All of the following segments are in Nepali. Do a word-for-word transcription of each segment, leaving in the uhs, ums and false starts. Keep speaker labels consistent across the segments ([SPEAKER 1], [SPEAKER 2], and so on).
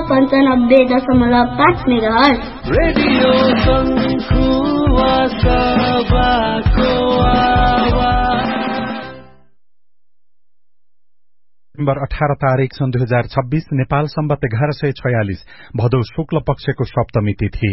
[SPEAKER 1] पन्चानब्बे दशमलव पाँच मेगाहर्ज
[SPEAKER 2] रेडियो
[SPEAKER 3] नोभेम्बर अठार तारिक सन् दुई हजार छब्बीस नेपाल सम्बत एघार सय छयालिस भदौ शुक्ल पक्षको सप्तमी तिथि।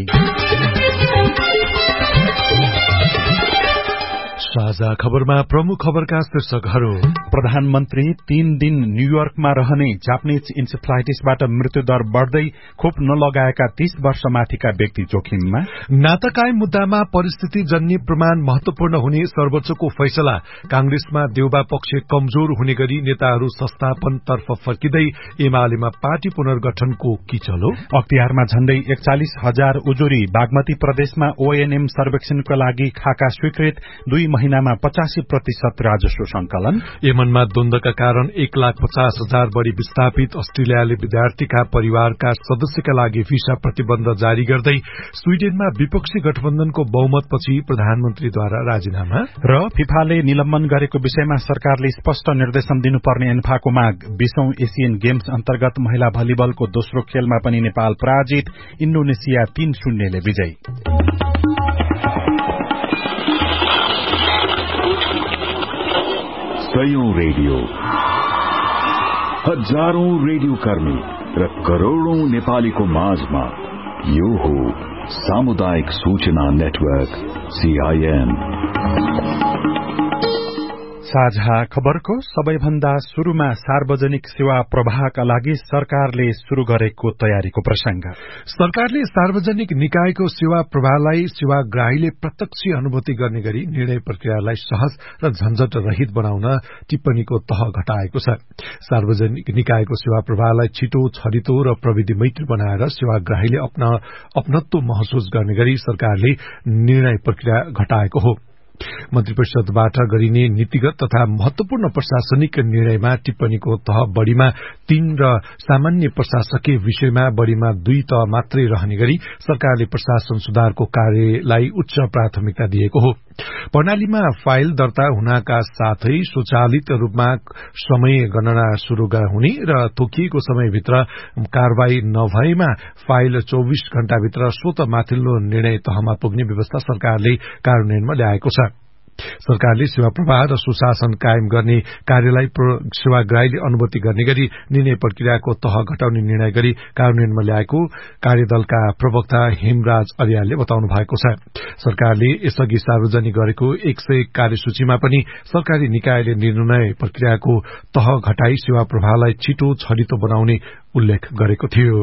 [SPEAKER 4] साझा खबरमा प्रमुख खबरका शीर्षकहरू।
[SPEAKER 3] प्रधानमन्त्री तीन दिन न्यूयोर्कमा रहने जापानीज इन्सेफ्लाइटिसबाट मृत्युदर बढ़दै खोप नलगाएका तीस वर्ष माथिका व्यक्ति जोखिममा।
[SPEAKER 4] नाताकाय मुद्दामा परिस्थिति जन्य प्रमाण महत्वपूर्ण हुने सर्वोच्चको फैसला। कांग्रेसमा देउबा पक्ष कमजोर हुने गरी नेताहरू संस्थापनतर्फ फर्किँदै एमालेमा पार्टी पुनर्गठनको किचलो।
[SPEAKER 3] अख्तियारमा झण्डै एकचालिस हजार उजुरी। बागमती प्रदेशमा ओएनएम सर्वेक्षणका लागि खाका स्वीकृत। दुई महिनामा पचासी प्रतिशत राजस्व संकलन।
[SPEAKER 4] यमनमा द्वन्द्वका कारण एक लाख पचास हजार बढ़ी विस्थापित। अस्ट्रेलियाले विद्यार्थीका परिवारका सदस्यका लागि भिसा प्रतिबन्ध जारी गर्दै। स्वीडेनमा विपक्षी गठबन्धनको बहुमतपछि प्रधानमन्त्रीद्वारा राजीनामा।
[SPEAKER 3] र फिफाले निलम्बन गरेको विषयमा सरकारले स्पष्ट निर्देशन दिनुपर्ने एन्फाको माग। बीसौं एशियन गेम्स अन्तर्गत महिला भलिबलको दोस्रो खेलमा पनि नेपाल पराजित। इण्डोनेसिया तीन शून्यले विजयी।
[SPEAKER 5] सयौं रेडियो, हजारौं रेडियो कर्मी र करोड़ौं नेपालीको माझमा यो हो सामुदायिक सूचना नेटवर्क सीआईएन।
[SPEAKER 3] साझा खबरको सबैभन्दा शुरूमा सार्वजनिक सेवा प्रवाहका लागि सरकारले शुरू गरेको तयारीको प्रसंग।
[SPEAKER 4] सरकारले सार्वजनिक निकायको सेवा प्रवाहलाई सेवाग्राहीले प्रत्यक्ष अनुभूति गर्ने गरी निर्णय प्रक्रियालाई सहज र झन्झट रहित बनाउन टिप्पणीको तह घटाएको छ। सार्वजनिक निकायको सेवा प्रवाहलाई छिटो, छरितो र प्रविधि मैत्री बनाएर सेवाग्राहीले अपना अपनत्व महसुस गर्ने गरी सरकारले निर्णय प्रक्रिया घटाएको हो। मन्त्री परिषदबाट गरिने नीतिगत तथा महत्वपूर्ण प्रशासनिक निर्णयमा टिप्पणीको तह बढ़ीमा तीन र सामान्य प्रशासकीय विषयमा बढ़ीमा दुई तह मात्रै रहने गरी सरकारले प्रशासन सुधारको कार्यलाई उच्च प्राथमिकता दिएको हो। प्रणालीमा फाइल दर्ता हुनका साथै स्वचालित रूपमा समय गणना शुरू हुने र तोकिएको समयभित्र कारवाही नभएमा फाइल चौबीस घण्टाभित्र स्वत माथिल्लो निर्णय तहमा पुग्ने व्यवस्था सरकारले कार्यान्वयनमा ल्याएको छ। सरकारले सेवा प्रवाह र सुशासन कायम गर्ने कार्यलाई सेवाग्राहीले अनुभूति गर्ने गरी निर्णय प्रक्रियाको तह घटाउने निर्णय गरी कार्यान्वयनमा ल्याएको कार्यदलका प्रवक्ता हेमराज अर्यालले बताउनु भएको छ। सरकारले यसअघि सार्वजनिक गरेको एक सय कार्यसूचीमा पनि सरकारी निकायले निर्णय प्रक्रियाको तह घटाई सेवा प्रवाहलाई छिटो, छरितो बनाउने उल्लेख गरेको थियो।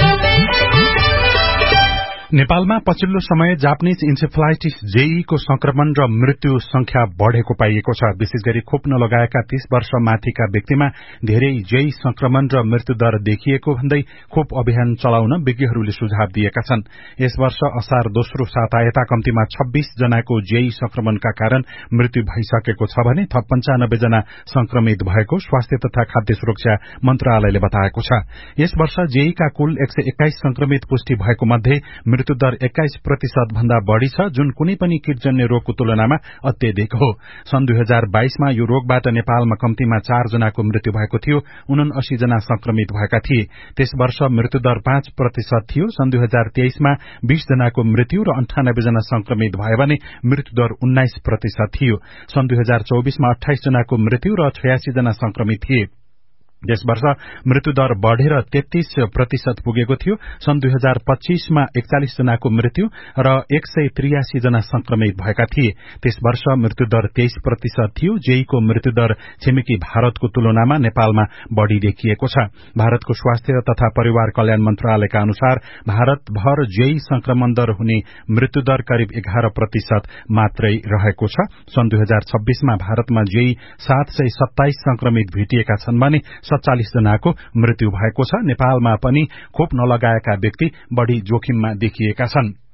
[SPEAKER 3] नेपालमा पछिल्लो समय जापानीज इन्सेफ्लाइटिस जेई को संक्रमण र मृत्यु संख्या बढ़ेको पाइएको छ। विशेष गरी खोप नलगाएका तीस वर्ष माथिका व्यक्तिमा धेरै जेई संक्रमण र मृत्यु दर देखिएको भन्दै खोप अभियान चलाउन विज्ञहरूले सुझाव दिएका छन्। यस वर्ष असार दोस्रो साता यता कम्तीमा छब्बीस जनाको जेई संक्रमणका कारण मृत्यु भइसकेको छ भने थप पञ्चानब्बे जना संक्रमित भएको स्वास्थ्य तथा खाद्य सुरक्षा मन्त्रालयले बताएको छ। यस वर्ष जेईका कुल एक सय एक्काइस संक्रमित पुष्टि भएको मध्ये मृत्युदर एक्काइस प्रतिशत भन्दा बढ़ी छ, जुन कुनै पनि किटजन्य रोगको तुलनामा अत्यधिक हो। सन् दुई हजार बाइसमा यो रोगबाट नेपालमा कम्तीमा चार जनाको मृत्यु भएको थियो। उनासी जना संक्रमित भएका थिए। त्यस वर्ष मृत्युदर पाँच प्रतिशत थियो। सन् दुई हजार तेइसमा बीस जनाको मृत्यु र अन्ठानब्बे जना संक्रमित भए भने मृत्युदर उन्नाइस प्रतिशत थियो। सन् दुई हजार चौबीसमा अठाइस जनाको मृत्यु र छयासी जना संक्रमित थिए। यस वर्ष मृत्युदर बढ़ेर तेत्तीस प्रतिशत पुगेको थियो। सन् दुई हजार पच्चीसमा एकचालिस जनाको मृत्यु र एक सय त्रियासी जना संक्रमित भएका थिए। त्यस वर्ष मृत्युदर तेइस प्रतिशत थियो। जेईको मृत्युदर छिमेकी भारतको तुलनामा नेपालमा बढ़ी देखिएको छ। भारतको स्वास्थ्य तथा परिवार कल्याण मन्त्रालयका अनुसार भारतभर जेई संक्रमण दर हुने मृत्युदर करिब एघार प्रतिशत मात्रै रहेको छ। सन् दुई हजार छब्बीसमा भारतमा जेई सात सय सत्ताइस संक्रमित भेटिएका छन् भने सत्तालिस जनाको मृत्यु भएको छ। नेपालमा पनि खोप नलगाएका व्यक्ति बढ़ी जोखिममा देखिएका छन्।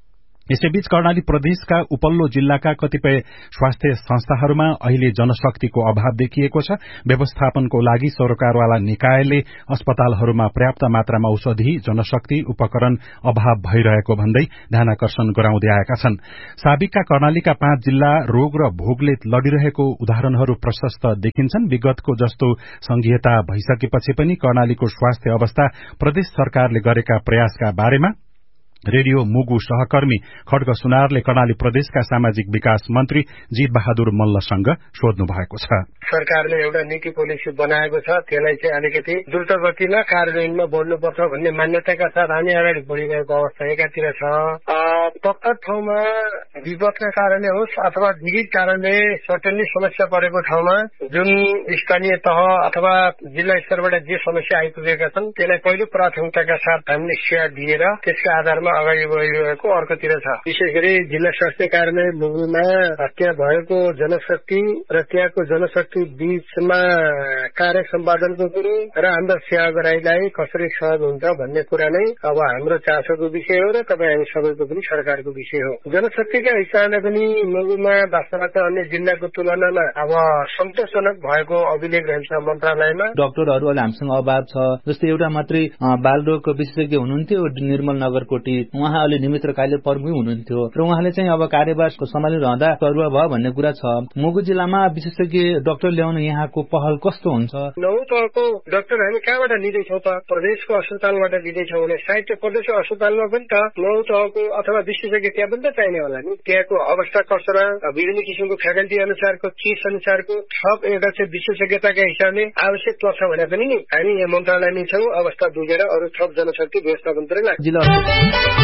[SPEAKER 3] यसैबीच कर्णाली प्रदेशका उपल्लो जिल्लाका कतिपय स्वास्थ्य संस्थाहरूमा अहिले जनशक्तिको अभाव देखिएको छ। व्यवस्थापनको लागि सरकारवाला निकायले अस्पतालहरूमा पर्याप्त मात्रामा औषधि, जनशक्ति, उपकरण अभाव भइरहेको भन्दै ध्यानाकर्षण गराउँदै आएका छन्। साबिकका कर्णालीका पाँच जिल्ला रोग र भोगले लडिरहेको उदाहरणहरू प्रशस्त देखिन्छन्। विगतको जस्तो संघीयता भइसकेपछि पनि कर्णालीको स्वास्थ्य अवस्था प्रदेश सरकारले गरेका प्रयासका बारेमा रेडियो मुगु सहकर्मी खड्ग सुनारले कर्णाली प्रदेशका सामाजिक विकास मन्त्री जीत बहादुर मल्लसँग सोध्नु भएको छ।
[SPEAKER 2] सरकारले एउटा नीति पोलिसी बनाएको छ, त्यसलाई चाहिँ अलिकति द्रुत गतिमा कार्यान्वयनमा बढ्नुपर्छ भन्ने मान्यताका साथ हामी अगाडि बढिरहेको अवस्था एकातिर छ। तत्त ठाउँमा विपदका कारणले होस् अथवा विविध कारणले सर्टेनली समस्या परेको ठाउँमा जुन स्थानीय तह अथवा जिल्ला स्तरबाट जे समस्या आइपुगेका छन् त्यसलाई पहिलो प्राथमिकताका साथ हामीले सेवा दिएर त्यसका आधारमा अगाडि बढिरहेको अर्कोतिर छ। विशेष गरी जिल्ला स्वास्थ्य कार्यालय मुगुमा त्यहाँ भएको जनशक्ति र त्यहाँको जनशक्ति बीचमा कार्य सम्पादनको कुरो र हाम्रो सेवा गराइलाई कसरी सहयोग हुन्छ भन्ने कुरा नै अब हाम्रो चासोको विषय हो र तपाईँ हामी सबैको पनि सरकारको विषय हो। जनशक्तिका हिसाबले पनि मुगुमा वास्तवमा अन्य जिल्लाको तुलनामा अब सन्तोषजनक भएको अभिलेख रहन्छ मन्त्रालयमा।
[SPEAKER 6] डाक्टरहरू अहिले हामीसँग अभाव छ। जस्तै एउटा मात्रै बालरोगको विशेषज्ञ हुनुहुन्थ्यो निर्मल नगरकोटी, उहाँ अहिले निमित्र कार्य प्रमुख हुनुहुन्थ्यो र उहाँले चाहिँ अब कार्यभार सम्हालिरहँदा सरुवा भयो भन्ने कुरा छ। मुगु जिल्लामा विशेषज्ञ डाक्टर ल्याउन यहाँको पहल कस्तो हुन्छ?
[SPEAKER 2] नौ तहको डाक्टर हामी कहाँबाट लिँदैछौँ त? प्रदेशको अस्पतालबाट लिँदैछौँ भने साहित्य प्रदेशको अस्पतालमा पनि त नौ तहको अथवा विशेषज्ञ त्यहाँ पनि त चाहिने होला नि। त्यहाँको अवस्था कसरा विभिन्न किसिमको फ्याकल्टी अनुसारको केस अनुसारको थप एउटा चाहिँ विशेषज्ञताका हिसाबले आवश्यक पर्छ भने पनि नि हामी यहाँ मन्त्रालयमै छौँ। अवस्था बुझेर अरू थप जनशक्ति व्यवस्थापनतिर लाग्छ।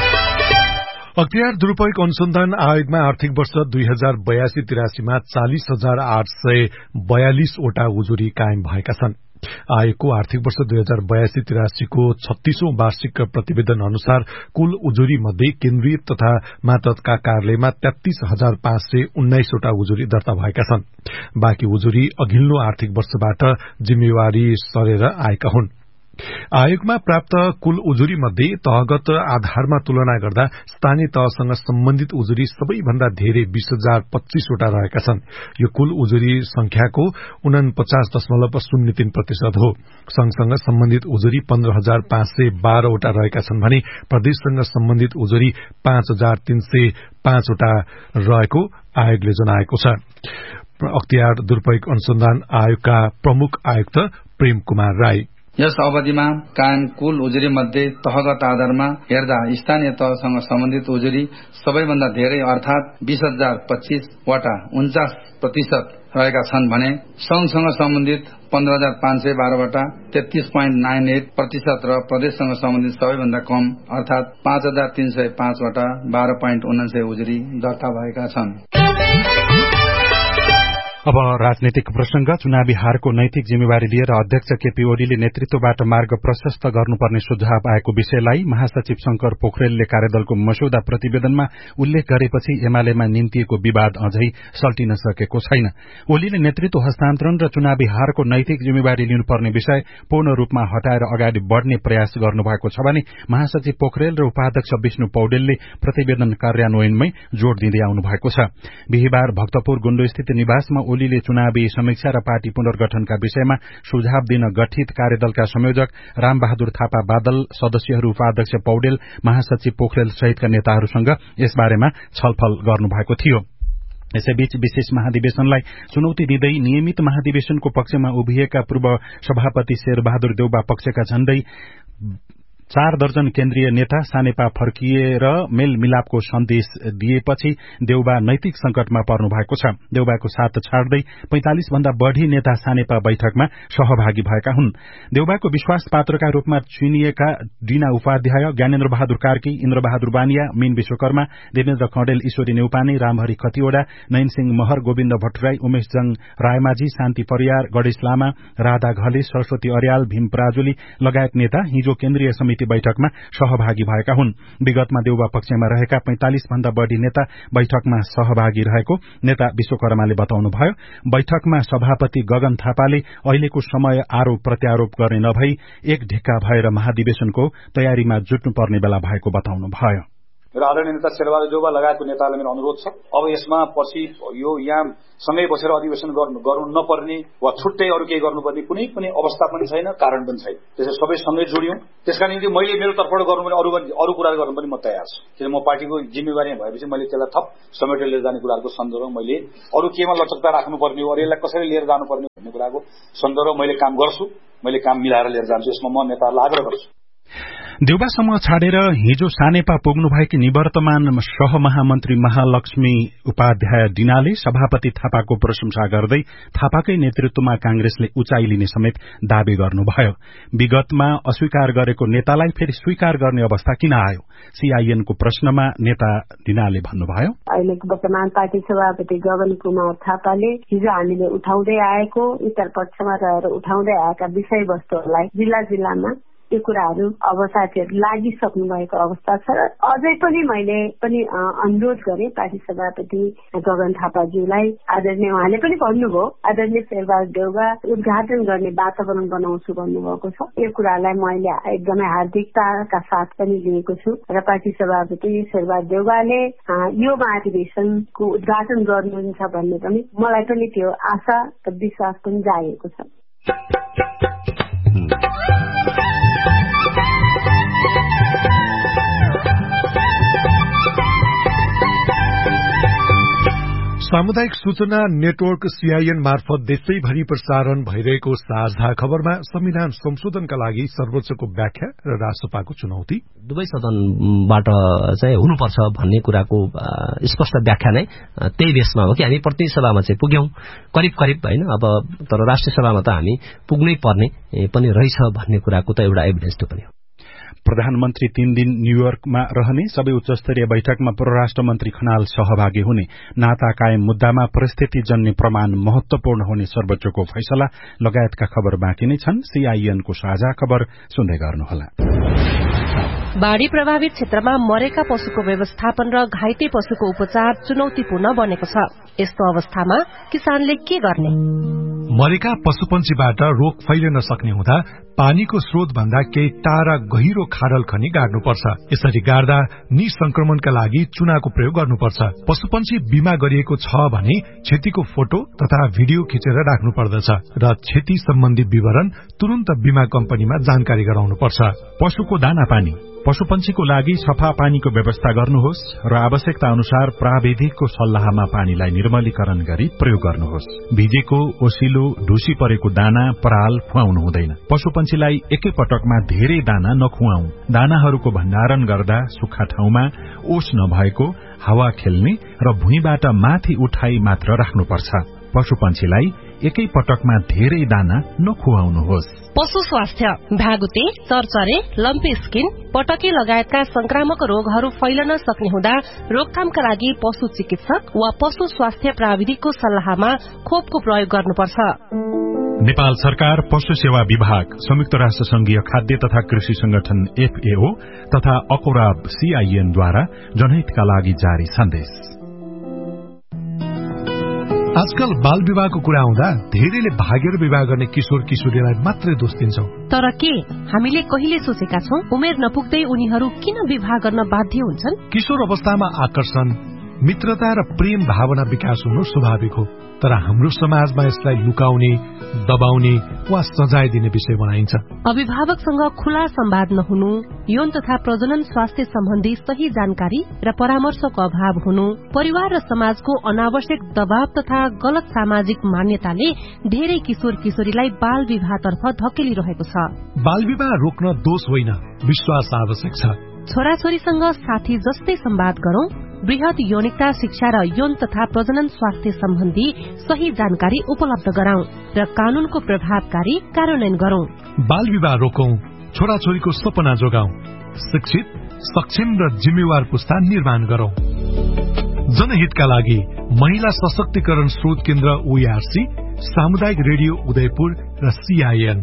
[SPEAKER 4] अख्तियार दुरूपयोग अनुसन्धान आयोगमा आर्थिक वर्ष दुई हजार बयासी तिरासीमा चालिस हजार आठ सय बयालिसवटा उजुरी कायम भएका छन्। आयोगको आर्थिक वर्ष दुई हजार बयासी तिरासीको छत्तीसौं वार्षिक प्रतिवेदन अनुसार कुल उजुरी मध्ये केन्द्रीय तथा मातहतका कार्यालयमा तेत्तीस हजार पाँच सय उन्नाइसवटा उजुरी दर्ता भएका छन्। बाँकी उजुरी अघिल्लो आर्थिक वर्षबाट जिम्मेवारी सरेर आएका हुन्। आयोगमा प्राप्त कुल उजुरी मध्ये तहगत आधारमा तुलना गर्दा स्थानीय तहसँग सम्बन्धित उजुरी सबैभन्दा धेरै बीस हजार पच्चीसवटा रहेका छन्। यो कुल उजुरी संख्याको उनपचास दशमलव शून्य तीन प्रतिशत हो। संघसँग सम्बन्धित उजुरी पन्ध्र हजार पाँच सय बाह्रवटा रहेका छन् भने प्रदेशसँग सम्बन्धित उजुरी पाँच हजार तीन सय पाँचवटा रहेको आयोगले जनाएको छ। अख्तियार दुरूपयोग अनुसन्धान आयोगका प्रमुख आयुक्त प्रेम कुमार राई
[SPEAKER 7] यस अवधिमा कायम कुल उजुरी मध्ये तहगत आधारमा हेर्दा स्थानीय तहसँग सम्बन्धित उजुरी सबैभन्दा धेरै अर्थात बीस हजार पच्चीस वटा उन्चास प्रतिशत रहेका छन् भने संघसँग सम्बन्धित पन्ध्र हजार पाँच सय बाह्रवटा तेत्तीस पोइन्ट नाइन एट प्रतिशत र प्रदेशसँग सम्बन्धित सबैभन्दा कम अर्थात पाँच हजार तीन सय पाँचवटा बाह्र पोइन्ट उनान्सय उजुरी दर्ता भएका छन्।
[SPEAKER 3] अब राजनीतिक प्रसंग। चुनावी हारको नैतिक जिम्मेवारी लिएर अध्यक्ष केपी ओलीले नेतृत्वबाट मार्ग प्रशस्त गर्नुपर्ने सुझाव आएको विषयलाई महासचिव शंकर पोखरेलले कार्यदलको मस्यौदा प्रतिवेदनमा उल्लेख गरेपछि एमालेमा निम्तिएको विवाद अझै सल्टिन सकेको छैन। ओलीले नेतृत्व हस्तान्तरण र चुनावी हारको नैतिक जिम्मेवारी लिनुपर्ने विषय पूर्ण रूपमा हटाएर अगाडि बढ़ने प्रयास गर्नुभएको छ भने महासचिव पोखरेल र उपाध्यक्ष विष्णु पौडेलले प्रतिवेदन कार्यान्वयनमै जोड़ दिँदै आउनु भएको छ। बिहिबार भक्तपुर गुण्डोस्थित निवासमा ओलीले चुनावी समीक्षा र पार्टी पुनर्गठनका विषयमा सुझाव दिन गठित कार्यदलका संयोजक रामबहादुर थापा बादल, सदस्यहरू उपाध्यक्ष पौडेल, महासचिव पोखरेल सहितका नेताहरूसँग यसबारेमा छलफल गर्नुभएको थियो। यसैबीच विशेष महाधिवेशनलाई चुनौती दिँदै नियमित महाधिवेशनको पक्षमा उभिएका पूर्व सभापति शेरबहादुर देउबा पक्षका झण्डै चार दर्जन केन्द्रीय नेता सानेपा फर्किएर मेलमिलापको सन्देश दिएपछि देउबा नैतिक संकटमा पर्नु भएको छ। देउबाको साथ छाड्दै पैंतालिस भन्दा बढ़ी नेता सानेपा बैठकमा सहभागी भएका हुन्। देउबाको विश्वास पात्रका रूपमा चुनिएका डीना उपाध्याय, ज्ञानेन्द्र बहादुर कार्की, इन्द्र बहादुर बानिया, मीन विश्वकर्मा, देवेन्द्र कणेल, ईश्वरी नेउपाने, रामहरि खतिवड़ा, नयन सिंह महर, गोविन्द भट्टराई, उमेशजङ रायमाझी, शान्ति परियार, गणेश लामा, राधा घले, सरस्वती अर्याल, भीम पराजुली लगायत नेता हिजो केन्द्रीय समिति बैठकमा सहभागी भएका हुन्। विगतमा देउबा पक्षमा रहेका पैंतालिस भन्दा बढ़ी नेता बैठकमा सहभागी रहेको नेता विश्वकर्माले बताउनुभयो। बैठकमा सभापति गगन थापाले अहिलेको समय आरोप प्रत्यारोप गर्ने नभई एक ढिक्का भएर महाधिवेशनको तयारीमा जुट्नुपर्ने बेला भएको बताउनुभयो।
[SPEAKER 8] मेरो आदरणीय नेता शेरबहादुर देउवा लगायतको नेतालाई मेरो अनुरोध छ, अब यसमा पछि यो यहाँ सँगै बसेर अधिवेशन गर्नु गर्नु नपर्ने वा छुट्टै अरू केही गर्नुपर्ने कुनै पनि अवस्था पनि छैन, कारण पनि छैन। त्यसैले सबै सँगै जोडियौं। त्यसका निम्ति मैले मेरो तर्फबाट गर्नुपर्ने अरू अरू कुरा गर्नु पनि म तयार छु। किन म पार्टीको जिम्मेवारी भएपछि मैले त्यसलाई थप समेटेर लिएर जाने कुराहरूको सन्दर्भमा मैले अरू केमा लचकता राख्नुपर्ने हो, अरू यसलाई कसरी लिएर जानुपर्ने भन्ने कुराको सन्दर्भमा मैले काम गर्छु, मैले काम मिलाएर लिएर जान्छु। यसमा म नेताहरूलाई आग्रह गर्छु।
[SPEAKER 3] देउबा समूह छाडेर हिजो सानेपा पुग्नुभएकी निवर्तमान सहमहामन्त्री महालक्ष्मी उपाध्याय डिनाले सभापति थापाको प्रशंसा गर्दै थापाकै नेतृत्वमा कांग्रेसले उचाइ लिने समेत दावी गर्नुभयो। विगतमा अस्वीकार गरेको नेतालाई फेरि स्वीकार गर्ने अवस्था किन आयो? सीआईएनको प्रश्नमा नेता डिनाले भन्नुभयो,
[SPEAKER 9] अहिलेको वर्तमान पार्टी सभापति गगन कुमार थापाले हिजो हामीले उठाउँदै आएको उत्तर पक्षमा रहेर उठाउँदै आएका विषयवस्तुहरूलाई जिल्ला जिल्लामा यो कुराहरू अब साथीहरू लागिसक्नु भएको अवस्था छ। र अझै पनि मैले पनि अनुरोध गरेँ पार्टी सभापति गगन थापाज्यूलाई, आदरणीय उहाँले पनि भन्नुभयो आदरणीय शेरबहादुर देउवा उद्घाटन गर्ने वातावरण बनाउँछु भन्नुभएको छ। यो कुरालाई मैले एकदमै हार्दिकताका साथ पनि लिएको छु र पार्टी सभापति शेरबहादुर देउवाले यो महाधिवेशनको उद्घाटन गर्नुहुन्छ भन्ने पनि मलाई पनि त्यो आशा र विश्वास पनि जागेको छ।
[SPEAKER 4] सामुदायिक सूचना नेटवर्क सीआईएन मार्फत देशैभरि प्रसारण भइरहेको साझा खबरमा संविधान संशोधनका लागि सर्वोच्चको व्याख्या र राष्ट्रसभाको चुनौती,
[SPEAKER 10] दुवै सदनबाट चाहिँ हुनुपर्छ भन्ने कुराको स्पष्ट व्याख्या नै त्यही बेसमा हो कि हामी प्रतिनिधि सभामा चाहिँ पुग्यौं करिब करिब होइन। अब तर राष्ट्रिय सभामा त हामी पुग्नै पर्ने पनि रहेछ भन्ने कुराको त एउटा एभिडेन्स पनि हो।
[SPEAKER 3] प्रधानमन्त्री तीन दिन न्यूयोर्कमा रहने, सबै उच्चस्तरीय बैठकमा परराष्ट्र मन्त्री खनाल सहभागी हुने, नाता कायम मुद्दामा परिस्थिति जन्य प्रमाण महत्वपूर्ण हुने सर्वोच्चको फैसला लगायतका खबर बाँकी नै छन्। सीआईएनको साझा खबर सुन्दै गर्नुहोला।
[SPEAKER 11] बाढ़ी प्रभावित क्षेत्रमा मरेका पशुको व्यवस्थापन र घाइते पशुको उपचार चुनौतीपूर्ण बनेको छ। यस्तो अवस्थामा किसानले के गर्ने?
[SPEAKER 4] मरेका पशुपन्छीबाट रोग फैलिन सक्ने हुँदा पानीको स्रोत भन्दा केही टाढा गहिरो खाडल खनी गाड्नुपर्छ। यसरी गाड्दा निसंक्रमणका लागि चुनाको प्रयोग गर्नुपर्छ। पशुपन्छी बिमा गरिएको छ भने क्षतिको फोटो तथा भिडियो खिचेर राख्नु पर्दछ र क्षति सम्बन्धी विवरण तुरन्त बिमा कम्पनीमा जानकारी गराउनुपर्छ।
[SPEAKER 3] पशुको दाना पानी, पशुपन्छीको लागि सफा पानीको व्यवस्था गर्नुहोस् र आवश्यकता अनुसार प्राविधिकको सल्लाहमा पानीलाई निर्मलीकरण गरी प्रयोग गर्नुहोस्। भिजेको, ओसिलो, ढुसी परेको दाना, पराल खुवाउनु हुँदैन। पशुपन्छीलाई एकै पटकमा धेरै दाना नखुवाऊ। दानाहरूको भण्डारण गर्दा सुक्खा ठाउँमा, ओस नभएको, हावा खेल्ने र भुइँबाट माथि उठाई मात्र राख्नुपर्छ। पशुपन्छीलाई एकै पटकमा धेरै दाना नखुवाउनुहोस्।
[SPEAKER 11] पशु स्वास्थ्य, भ्यागुते, चरचरे, लम्पी स्किन, पटकी लगायतका संक्रामक रोगहरू फैलन सक्ने हुँदा रोकथामका लागि पशु चिकित्सक वा पशु स्वास्थ्य प्राविधिकको सल्लाहमा खोपको प्रयोग गर्नुपर्छ।
[SPEAKER 3] नेपाल सरकार, पशु सेवा विभाग, संयुक्त राष्ट्र संघीय खाद्य तथा कृषि संगठन एफएओ तथा अकोराब सीआईएनद्वारा जनहितका लागि जारी सन्देश।
[SPEAKER 4] आजकल बाल विवाहको कुरा आउँदा धेरैले भागेर विवाह गर्ने किशोर किशोरीलाई मात्रै दोष दिन्छौं।
[SPEAKER 11] तर के हामीले कहिले सोचेका छौं उमेर नपुग्दै उनीहरू किन विवाह गर्न बाध्य हुन्छन्?
[SPEAKER 4] किशोर अवस्थामा आकर्षण, मित्रता र प्रेम भावना विकास हुनु स्वाभाविक हो, तर हाम्रो समाजमा यसलाई लुकाउने, दबाउने वा सजाय दिने विषय बनाइन्छ।
[SPEAKER 11] अभिभावकसँग खुला संवाद नहुनु, यौन तथा प्रजनन स्वास्थ्य सम्बन्धी सही जानकारी र परामर्शको अभाव हुनु, परिवार र समाजको अनावश्यक दबाव तथा गलत सामाजिक मान्यताले धेरै किशोर किशोरीलाई बाल विवाहतर्फ धकेलिरहेको छ।
[SPEAKER 4] बाल विवाह रोक्न दोष होइन, विश्वास आवश्यक छ।
[SPEAKER 11] छोराछोरीसँग साथी जस्तै संवाद गरौं, वृहत यौनिकता शिक्षा र यौन तथा प्रजनन स्वास्थ्य सम्बन्धी सही जानकारी उपलब्ध गराउँ र कानूनको प्रभावकारी कार्यान्वयन गरौं।
[SPEAKER 4] बाल विवाह रोकौं, छोराछोरीको सपना जोगाउँ, शिक्षित, सक्षम र जिम्मेवार पुस्ता निर्माण गरौं। जनहितका लागि महिला सशक्तिकरण स्रोत केन्द्र ओईआरसी, सामुदायिक रेडियो उदयपुर र सीआईएन।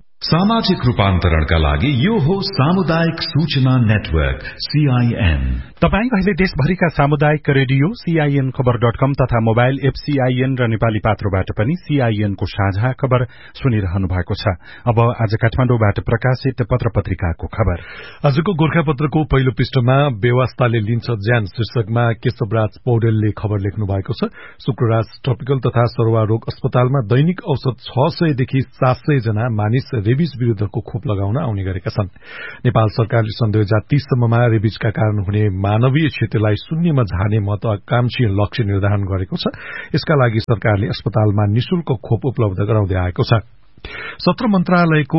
[SPEAKER 5] सामाजिक रूपान्तरणका लागि यो हो सामुदायिक सूचना नेटवर्क सीआईएन।
[SPEAKER 3] तपाई अहिले देशभरिका सामुदायिक रेडियो सीआईएन खबर डट कम तथा मोबाइल एप सीआईएन र नेपाली पात्रोबाट पनि सीआईएन को साझा खबर सुनिरहनु भएको छ। अब आज काठमाडौँबाट प्रकाशित पत्र पत्रिकाको खबर।
[SPEAKER 4] आजको गोर्खापत्रको पहिलो पृष्ठमा बेवास्ताले लिन्छ ज्यान शीर्षकमा केशवराज पौडेलले खबर लेख्नु भएको छ। शुक्रराज ट्रपिकल तथा सरुवा रोग अस्पतालमा दैनिक औसत छ सय देखि सात सय जना मानिस रेबिज विरूद्धको खोप लगाउन आउने गरेका छन्। नेपाल सरकारले सन् दुई हजार तीस सम्ममा रेबिजका कारण हुने मानवीय क्षतिलाई शून्यमा झार्ने महत्वाकांक्षी लक्ष्य निर्धारण गरेको छ। यसका लागि सरकारले अस्पतालमा निशुल्क खोप उपलब्ध गराउँदै आएको छ। सत्र मन्त्रालयको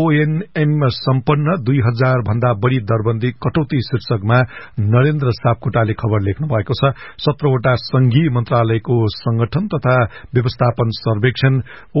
[SPEAKER 4] ओएनएम सम्पन्न दुई हजार भन्दा बढ़ी दरबन्दी कटौती शीर्षकमा नरेन्द्र सापकोटाले खबर लेख्नु भएको छ। सत्रवटा संघीय मन्त्रालयको संगठन तथा व्यवस्थापन सर्वेक्षण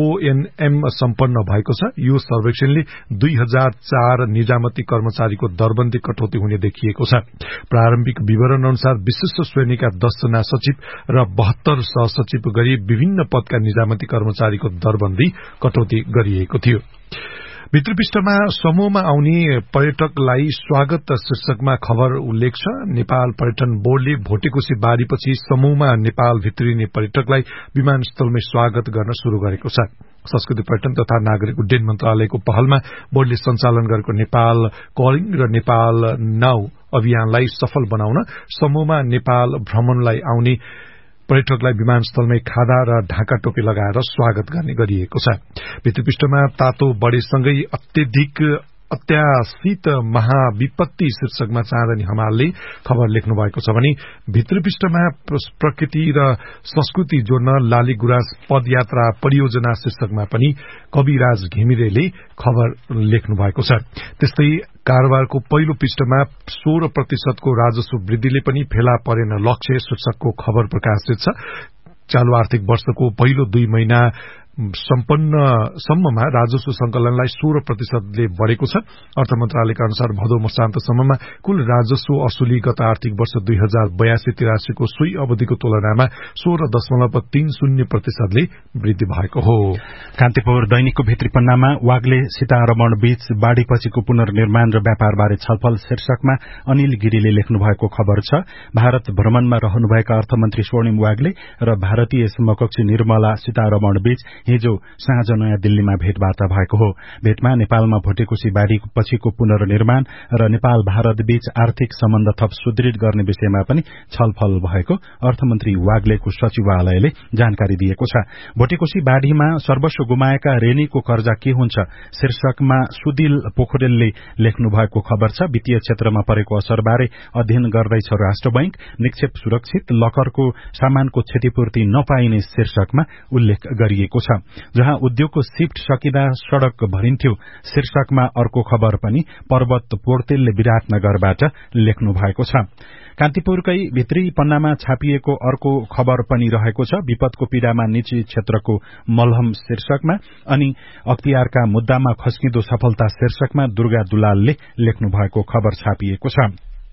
[SPEAKER 4] ओएनएम सम्पन्न भएको छ। यो सर्वेक्षणले दुई हजार चार निजामती कर्मचारीको दरबन्दी कटौती हुने देखिएको छ। प्रारम्भिक विवरण अनुसार विशिष्ट श्रेणीका दस जना सचिव र बहत्तर सहसचिव गरी विभिन्न पदका निजामती कर्मचारीको दरबन्दी कटौती गरिएको थियो। भित्री पृष्ठमा समूहमा आउने पर्यटकलाई स्वागत शीर्षकमा खबर उल्लेख छ। नेपाल पर्यटन बोर्डले भोटेकोशी बाढ़ीपछि समूहमा नेपाल भित्रिने पर्यटकलाई विमानस्थलमै स्वागत गर्न शुरू गरेको छ। संस्कृति पर्यटन तथा नागरिक उड्डयन मन्त्रालयको पहलमा बोर्डले सञ्चालन गरेको नेपाल कलिङ र नेपाल नाउ अभियानलाई सफल बनाउन समूहमा नेपाल भ्रमणलाई आउने पर्यटकलाई विमानस्थलमै खादा र ढाका टोपी लगाएर स्वागत गर्ने गरिएको छ। भित्री पृष्ठमा तातो बढेसँगै अत्यधिक अत्याशित महाविपत्ति शीर्षकमा चाँदनी हमालले खबर लेख्नु भएको छ भने भित्री पृष्ठमा प्रकृति र संस्कृति जोड्न लाली गुराँस पदयात्रा परियोजना शीर्षकमा पनि कविराज घिमिरेले खबर लेख्नु भएको छ। त्यस्तै कारोबारको पहिलो पृष्ठमा सोह्र प्रतिशतको राजस्व वृद्धिले पनि फेला परेन लक्ष्य शीर्षकको खबर प्रकाशित छ। चालू आर्थिक वर्षको पहिलो दुई महिना सम्पन्न सम्ममा राजस्व संकलनलाई सोह्र प्रतिशतले बढ़ेको छ। अर्थ मन्त्रालयका अनुसार भदौ मसान्तसम्ममा कुल राजस्व असुली गत आर्थिक वर्ष दुई हजार बयासी तिरासीको सोही अवधिको तुलनामा सोह्र दशमलव तीन शून्य प्रतिशतले वृद्धि भएको हो।
[SPEAKER 3] कान्तिपुर दैनिकको भित्री पन्नामा वाग्ले सीतारमण बीच बाढ़ीपछिको पुनर्निर्माण र व्यापारबारे छलफल शीर्षकमा अनिल गिरीले लेख्नु भएको खबर छ। भारत भ्रमणमा रहनुभएका अर्थमन्त्री स्वर्णिम वाग्ले र भारतीय समकक्षी निर्मला सीतारमण बीच हिजो साँझ नयाँ दिल्लीमा भेटवार्ता भएको हो। भेटमा नेपालमा भोटेकोशी बाढ़ी पछिको पुनर्निर्माण र नेपाल भारत बीच आर्थिक सम्बन्ध थप सुदृढ़ गर्ने विषयमा पनि छलफल भएको अर्थमन्त्री वाग्लेको सचिवालयले जानकारी दिएको छ। भोटेकोशी बाढ़ीमा सर्वस्व गुमाएका रेनीको कर्जा के हुन्छ शीर्षकमा सुदिल पोखरेलले लेख्नु भएको खबर छ। वित्तीय क्षेत्रमा परेको असरबारे अध्ययन गर्दैछ राष्ट्र बैंक। निक्षेप सुरक्षित लकरको सामानको क्षतिपूर्ति नपाइने शीर्षकमा उल्लेख गरिएको छ। जहाँ उद्योगको शिफ्ट सकिँदा सड़क भरिन्थ्यो शीर्षकमा अर्को खबर पनि पर्वत पोर्तेलले विराटनगरबाट लेख्नु भएको छ। कान्तिपुरकै भित्री पन्नामा छापिएको अर्को खबर पनि रहेको छ। विपदको पीड़ामा निजी क्षेत्रको मलहम शीर्षकमा अनि अख्तियारका मुद्दामा खस्किँदो सफलता शीर्षकमा दुर्गा दुलालले लेख्नु भएको खबर छापिएको छ।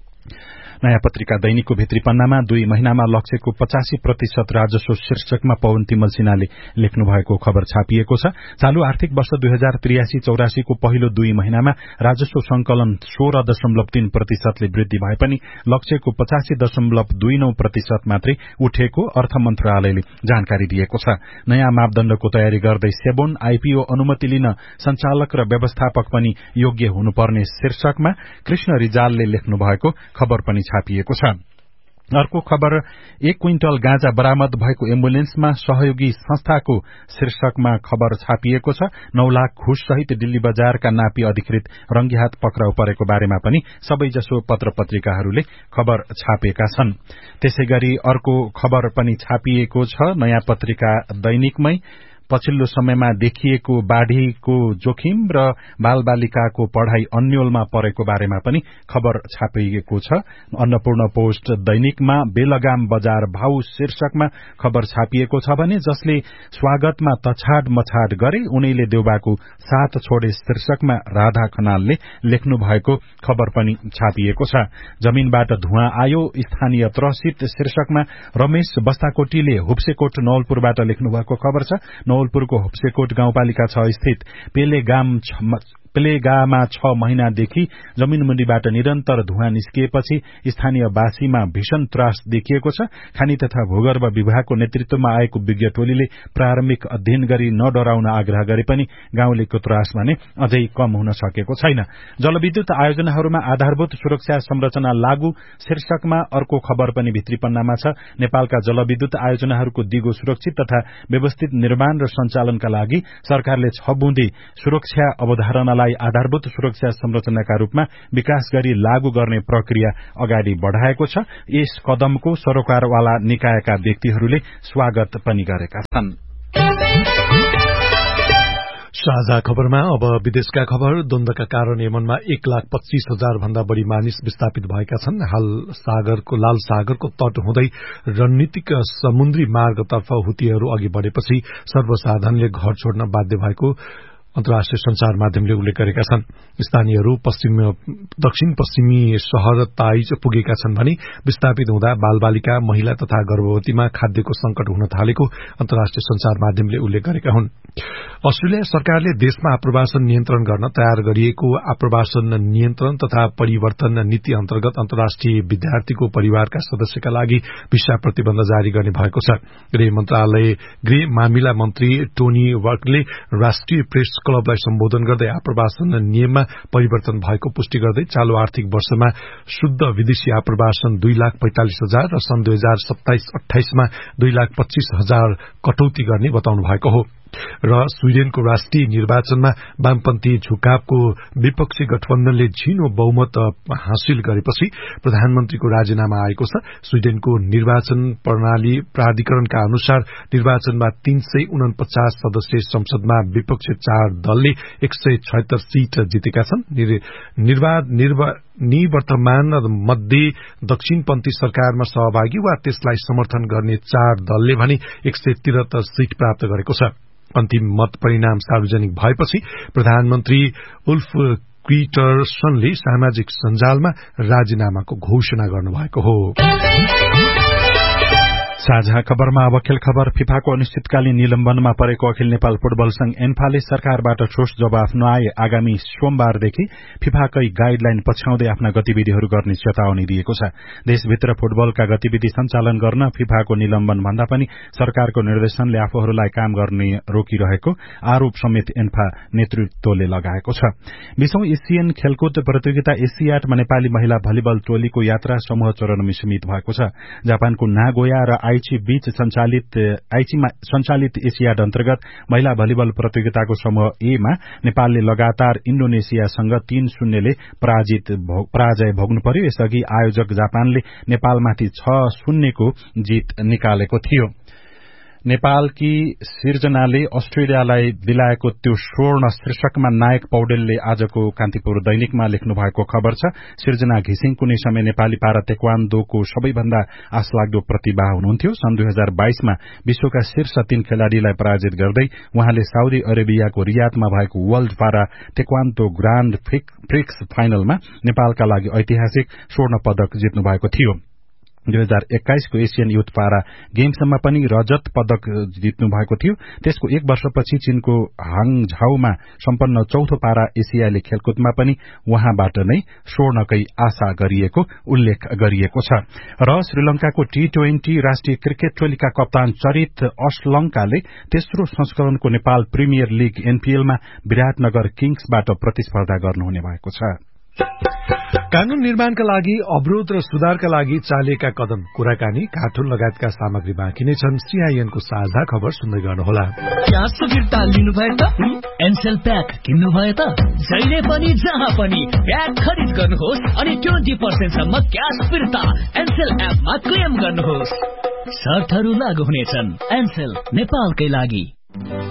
[SPEAKER 3] नयाँ पत्रिका दैनिकको भित्री पन्नामा दुई महिनामा लक्ष्यको पचासी प्रतिशत राजस्व शीर्षकमा पवन तिमल सिन्हाले लेख्नु भएको खबर छापिएको छ। चालू आर्थिक वर्ष दुई हजार त्रियासी चौरासीको पहिलो दुई महिनामा राजस्व संकलन सोह्र दशमलव तीन प्रतिशतले वृद्धि भए पनि लक्ष्यको पचासी दशमलव दुई नौ प्रतिशत मात्रै उठेको अर्थ मन्त्रालयले जानकारी दिएको छ। नयाँ मापदण्डको तयारी गर्दै सेबोन आईपीओ अनुमति लिन संचालक र व्यवस्थापक पनि योग्य हुनुपर्ने शीर्षकमा कृष्ण रिजालले लेख्नु भएको खबर पनि छापिएको छ। अर्को खबर एक क्विन्टल गाँजा बरामद भएको एम्बुलेन्समा सहयोगी संस्थाको शीर्षकमा खबर छापिएको छ। नौ लाख घुस सहित दिल्ली बजारका नापी अधिकृत रंगीहात पक्राउ परेको बारेमा पनि सबैजसो पत्र पत्रिकाहरूले खबर छापेका छन्। त्यसैगरी अर्को खबर पनि छापिएको छ नयाँ पत्रिका दैनिकमै। पछिल्लो समयमा देखिएको बाढ़ीको जोखिम र बालबालिकाको पढ़ाई अन्योलमा परेको बारेमा पनि खबर छापिएको छ। अन्नपूर्ण पोस्ट दैनिकमा बेलगाम बजार भाउ शीर्षकमा खबर छापिएको छ भने जसले स्वागतमा तछाड मछाड गरे उनीले देउबाको साथ छोडे शीर्षकमा राधा खनालले लेख्नु भएको खबर पनि छापिएको छ। जमीनबाट धुवाँ आयो स्थानीय त्रसित शीर्षकमा रमेश बस्ताकोटीले हुप्सेकोट नवलपुरबाट लेख्नु भएको खबर छ। नवलपुरको हुप्सेकोट गाउँपालिका छ स्थित पेले गाम प्लेगामा छ महिनादेखि जमिन मुनिबाट निरन्तर धुवाँ निस्किएपछि स्थानीयवासीमा भीषण त्रास देखिएको छ। खानी तथा भूगर्भ विभागको नेतृत्वमा आएको विज्ञ टोलीले प्रारम्भिक अध्ययन गरी नडराउन आग्रह गरे पनि गाउँलेको त्रास भने अझै कम हुन सकेको छैन। जलविद्युत आयोजनाहरूमा आधारभूत सुरक्षा संरचना लागू शीर्षकमा अर्को खबर पनि भित्री पन्नामा छ। नेपालका जलविद्युत आयोजनाहरूको दिगो सुरक्षित तथा व्यवस्थित निर्माण र सञ्चालनका लागि सरकारले छ बुँदे सुरक्षा अवधारणालाई आधारभूत सुरक्षा संरचनाका रूपमा विकास गरी लागू गर्ने प्रक्रिया अगाडि बढ़ाएको छ। यस कदमको सरोकारवाला निकायका व्यक्तिहरूले स्वागत पनि गरेका छन्।
[SPEAKER 4] साझा खबरमा अब विदेशका खबर। द्वन्द्वका कारण यमनमा एक लाख पच्चीस हजार भन्दा बढ़ी मानिस विस्थापित भएका छन्। हाल सागरको लाल सागरको तट हुँदै रणनीतिक समुद्री मार्गतर्फ हुतीहरू अघि बढ़ेपछि सर्वसाधारणले घर छोड्न बाध्य भएको अन्तर्राष्ट्रिय संचार माध्यमले उल्लेख गरेका छन्। स्थानीयहरू पश्चिम दक्षिण पश्चिमी शहर ताइज पुगेका छन् भने विस्थापित हुँदा बालबालिका, महिला तथा गर्भवतीमा खाद्यको संकट हुन थालेको अन्तर्राष्ट्रिय संचार माध्यमले उल्लेख गरेका हुन्। अस्ट्रेलिया सरकारले देशमा आप्रवासन नियन्त्रण गर्न तयार गरिएको आप्रवासन नियन्त्रण तथा परिवर्तन नीति अन्तर्गत अन्तर्राष्ट्रिय विद्यार्थीको परिवारका सदस्यका लागि भिसा प्रतिबन्ध जारी गर्ने भएको छ। गृह मन्त्रालय गृह मामिला मन्त्री टोनी वर्कले राष्ट्रिय प्रेस क्लबलाई सम्बोधन गर्दै आप्रवासन नियममा परिवर्तन भएको पुष्टि गर्दै चालू आर्थिक वर्षमा शुद्ध विदेशी आप्रवासन दुई लाख पैंतालिस हजार र सन् दुई हजार सत्ताइस अठाइसमा दुई लाख पच्चीस हजार कटौती गर्ने बताउनु भएको हो। र स्वीडेनको राष्ट्रिय निर्वाचनमा वामपन्थी झुकावको विपक्षी गठबन्धनले झिनो बहुमत हासिल गरेपछि प्रधानमन्त्रीको राजीनामा आएको छ। स्वीडेनको निर्वाचन प्रणाली प्राधिकरणका अनुसार निर्वाचनमा तीन सय उनपचास सदस्यीय संसदमा विपक्षी चार दलले एक सय छयत्तर सीट जितेका छन्। निवर्तमान मध्ये दक्षिणपन्थी सरकारमा सहभागी वा त्यसलाई समर्थन गर्ने चार दलले भने एक सय त्रिहत्तर सीट प्राप्त गरेको छ। अन्तिम मत परिणाम सार्वजनिक भएपछि प्रधानमन्त्री उल्फ क्रिस्टरसनले सामाजिक सञ्जालमा राजीनामाको घोषणा गर्नुभएको हो।
[SPEAKER 3] साझा खबरमा अब खेल खबर। फिफाको अनिश्चितकालीन निलम्बनमा परेको अखिल नेपाल फुटबल संघ एन्फाले सरकारबाट ठोस जवाफ नआए आगामी सोमबारदेखि फिफाकै गाइडलाइन पछ्याउँदै आफ्ना गतिविधिहरू गर्ने चेतावनी दिएको छ। देशभित्र फुटबलका गतिविधि सञ्चालन गर्न फिफाको निलम्बन भन्दा पनि सरकारको निर्देशनले आफूहरूलाई काम गर्ने रोकिरहेको आरोप समेत एन्फा नेतृत्वले लगाएको छ। बीसौं एसियन खेलकुद प्रतियोगिता एसियाडमा नेपाली महिला भलिबल टोलीको यात्रा समूह चरणमा सीमित भएको छ। जापानको नागोया र आइची बीच सञ्चालित आइचीमा सञ्चालित एसियाड अन्तर्गत महिला भलिबल प्रतियोगिताको समूह ए मा नेपालले लगातार इण्डोनेसियासँग तीन शून्यले पराजित पराजय भोग्नु पर्यो। यसअघि आयोजक जापानले नेपालमाथि छ शून्यको जीत निकालेको थियो। नेपालकी सिर्जनाले अस्ट्रेलियालाई दिलाएको त्यो स्वर्ण शीर्षकमा नायक पौडेलले आजको कान्तिपुर दैनिकमा लेख्नु भएको खबर छ। सिर्जना घिसिङ कुनै समय नेपाली पारा तेक्वान्दोको सबैभन्दा आशलाग्दो प्रतिभा हुनुहुन्थ्यो। सन् दुई हजार बाइसमा विश्वका शीर्ष तीन खेलाड़ीलाई पराजित गर्दै उहाँले साउदी अरेबियाको रियादमा भएको वर्ल्ड पारा तेक्वान्दो ग्राण्ड प्रिक्स फाइनलमा नेपालका लागि ऐतिहासिक स्वर्ण पदक जित्नु भएको थियो। दुई हजार एक्काइसको एसियन युथ पारा गेम्समा पनि रजत पदक जित्नु भएको थियो। त्यसको एक वर्षपछि चीनको हाङझाउमा सम्पन्न चौथो पारा एसियाली खेलकुदमा पनि उहाँबाट नै स्वर्णकै आशा गरिएको उल्लेख गरिएको छ। र श्रीलंकाको टी ट्वेन्टी राष्ट्रिय क्रिकेट टोलीका कप्तान चरित अश्लंकाले तेस्रो संस्करणको नेपाल प्रिमियर लीग एनपीएलमा विराटनगर किङ्सबाट प्रतिस्पर्धा गर्नुहुने भएको छ।
[SPEAKER 4] कानून निर्माणका लागि अवरोध र सुधारका लागि चालिएका कदम, कुराकानी, कार्टुन लगायतका सामग्री बाँकी नै छन्। सीआईएनको साझा खबर सुन्दै गर्नुहोला।
[SPEAKER 12] क्या सुविधा लिनुभयो त? एनसेल प्याक किन्नुभयो त? जहिले पनि जहाँ पनि प्याक खरिद गर्नुहोस् अनि ट्वेन्टी पर्सेन्ट सम्म क्यास फिर्ता एनसेल एपमा क्लेम गर्नुहोस्। शर्तहरू लागू हुनेछन्। एनसेल नेपालकै लागि।